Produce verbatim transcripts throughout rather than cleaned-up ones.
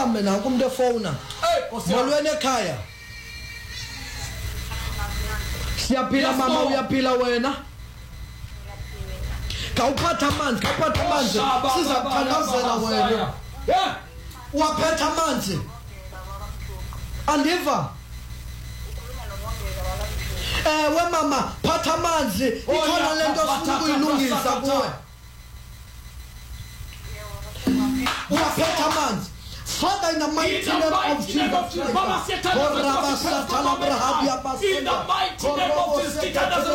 mame nanku umuntu efona molweni ekhaya siyaphila mama uyaphila wena kawuphatha amanzi kawuphatha amanzi siza kuthandazela wena yeah waphetha amanzi andiva ewe mama phatha amanzi ikhona lento ofuna ukuyilungisa kuwe waphetha amanzi Father, in the mighty name of Jesus, in the mighty name of Jesus, in the mighty name of Jesus,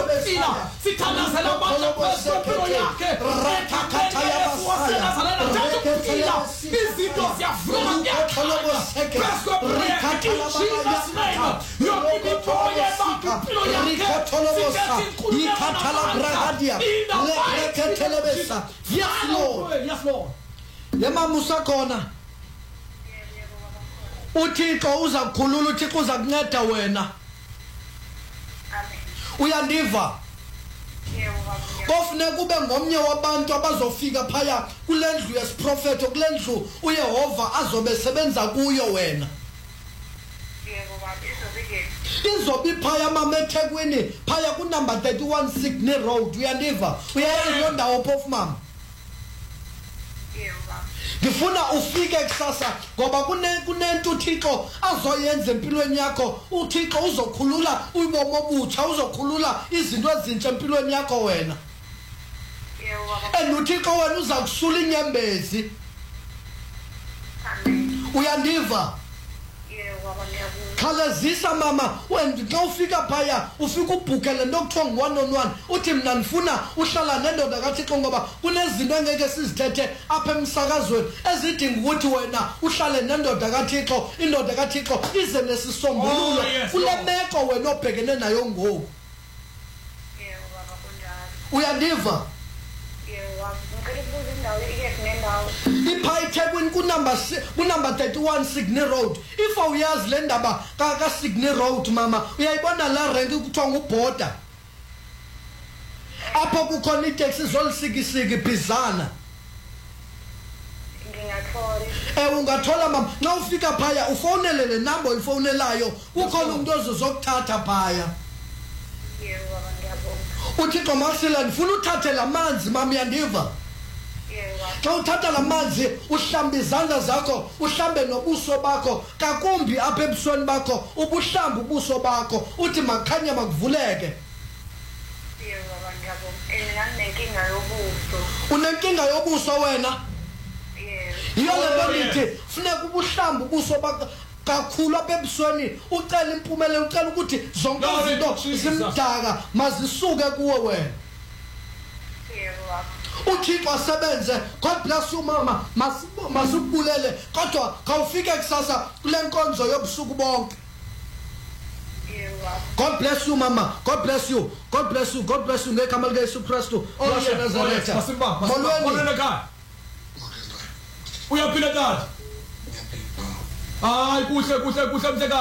yes, Lord. Yes, Lord. Yema musakona. Uthixo uza kukhulula uthixo uza kunceda wena amen uyandiva yebo kofuneka kube ngomnye wabantu abazofika phaya kulendlu yesiprofeto kulendlu uYehova azobe sebenza kuyo wena yebo baba izobike izobi phaya mama eThekwini phaya ku number thirty-one Sydney Road uyandiva uyayazi lo ndawo phofu mama yebo baba ngifuna ufike kusasa ngoba kune kunento uThixo azoyenza empilweni yakho uThixo uzokhulula uyibomo obutsha uzokhulula izinto ezintsha empilweni yakho wena yebo baba and uThixo wena uza kusula inyembezi amen uyandiva yebo baba ngiyabona khalezisa mama wena xa ufika phaya ufika ubhukele into okuthiwa ngu-one on one uthi mina ndifuna uhlala nendoda kaThixo ngoba kunezinto engeke sizithethe apha emsakazweni ezidinga ukuthi wena uhlale nendoda kaThixo indoda kaThixo ize nesisombululo kule meko wena obhekene nayo ngoku yebo baba kunjalo uyandiva yebo ngikuribuza indawo ike nendawo ipha eThekwini ku number ku number thirty-one Sydney Road if awuyazi le ndaba ka ka Sydney Road mama uyayibona la rank kuthiwa nguBorder apho kukhona itaxi zolisikisiki bizana ngiyathola eh ungathola mama xa ufika phaya ufonele le number uyifonelayo ukhona umuntu ozozokuthatha phaya yebo baba ngiyabonga uThixo masila ndifuna uthathe lamanzi mama yandiva xa uthatha lamanzi uhlamba izandla zakho uhlambe nobuso bakho kakumbi apha ebusweni bakho ubuhlamba ubuso bakho uthi makhanya makuvuleke yebo baba ngiyabonga enenkinga yobuso unenkinga yobuso wena yebo iyo le nto funeka ubuhlamba ubuso bakho kakhulu apha ebusweni ucela impumelelo ucela ukuthi zonke izinto zimdaka mazisuke kuwe wena yebo uThixo asebenze God bless you mama masubulele kodwa kawufike kusasa kule nkonzo yobusuku bonke God bless you mama God bless you God bless you God bless you ngegama lika Yesu Kristu waseNazaretha molweni ekhaya uyaphila tata hayi kuhle kuhle kuhle mseka